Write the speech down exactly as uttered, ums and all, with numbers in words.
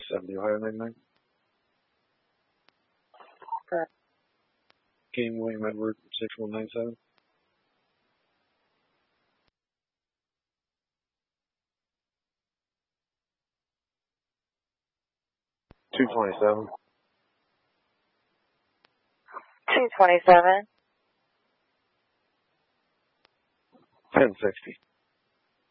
seventy Ohio ninety-nine. Correct. King William Edward six one nine seven. two twenty-seven. two twenty-seven. ten sixty.